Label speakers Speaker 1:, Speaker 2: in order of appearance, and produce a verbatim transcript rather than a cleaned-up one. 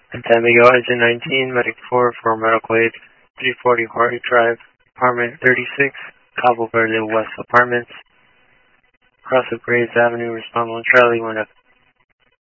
Speaker 1: San Miguel Engine nineteen, Medic four for medical aid, three forty Hardy Drive, Apartment thirty-six, Cabo Verde West Apartments. Cross of Graves Avenue, respond on Charlie one F